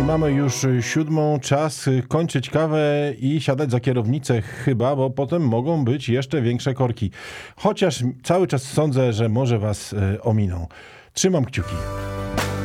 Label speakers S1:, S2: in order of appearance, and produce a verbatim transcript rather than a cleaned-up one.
S1: Mamy już siódmą, czas kończyć kawę i siadać za kierownicę chyba, bo potem mogą być jeszcze większe korki. Chociaż cały czas sądzę, że może was ominą. Trzymam kciuki.